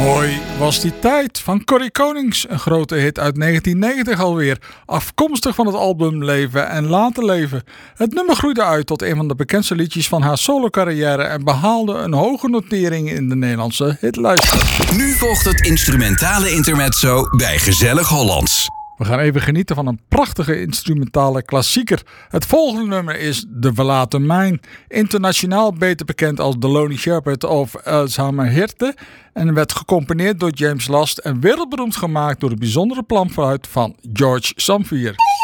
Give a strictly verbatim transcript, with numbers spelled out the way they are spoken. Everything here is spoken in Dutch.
Mooi was die tijd van Corrie Konings, een grote hit uit negentien negentig alweer, afkomstig van het album Leven en Laten Leven. Het nummer groeide uit tot een van de bekendste liedjes van haar solo-carrière en behaalde een hoge notering in de Nederlandse hitlijst. Nu volgt het instrumentale intermezzo bij Gezellig Hollands. We gaan even genieten van een prachtige instrumentale klassieker. Het volgende nummer is De Verlaten Mijn, internationaal beter bekend als The Lonely Shepherd of Elsheimer Hirte, en werd gecomponeerd door James Last en wereldberoemd gemaakt door het bijzondere planfluit van George Zamfir.